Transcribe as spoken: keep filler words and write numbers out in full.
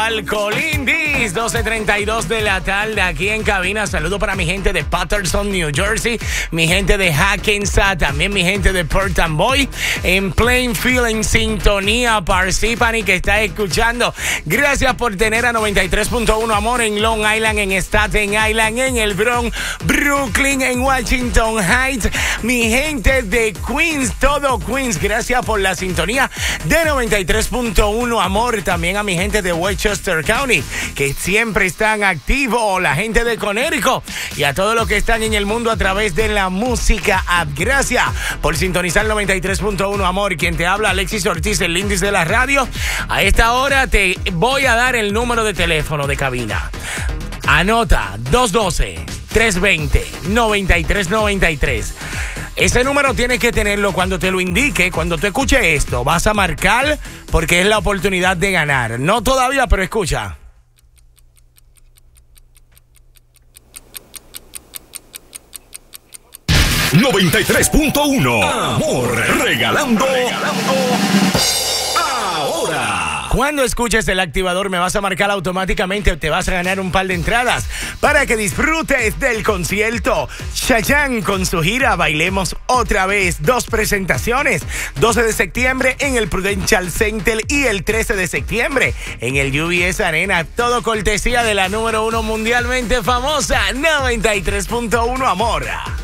Alcolindis, doce treinta y dos de la tarde aquí en cabina. Saludo para mi gente de Patterson, New Jersey, mi gente de Hackensack, también mi gente de Port Amboy, en Plainfield, en sintonía, Parsippany, que está escuchando. Gracias por tener a noventa y tres punto uno Amor en Long Island, en Staten Island, en el Bronx, Brooklyn, en Washington Heights. Mi gente de Queens, todo Queens, gracias por la sintonía de noventa y tres punto uno Amor. También a mi gente de Westchester County, que siempre están activos, la gente de Connecticut y a todos los que están en el mundo a través de la música app. Gracias por sintonizar noventa y tres punto uno Amor. Quien te habla, Alexis Ortiz, el índice de la radio. A esta hora te voy a dar el número de teléfono de cabina. Anota: dos uno dos, tres dos cero, nueve tres nueve tres. Ese número tienes que tenerlo cuando te lo indique. Cuando tú escuches esto, vas a marcar porque es la oportunidad de ganar. No todavía, pero escucha. noventa y tres punto uno Amor, regalando, regalando ahora. Cuando escuches el activador me vas a marcar automáticamente, te vas a ganar un par de entradas para que disfrutes del concierto Chayanne con su gira Bailemos Otra Vez. Dos presentaciones, doce de septiembre en el Prudential Center y el trece de septiembre en el U B S Arena. Todo cortesía de la número uno mundialmente famosa, noventa y tres punto uno Amor.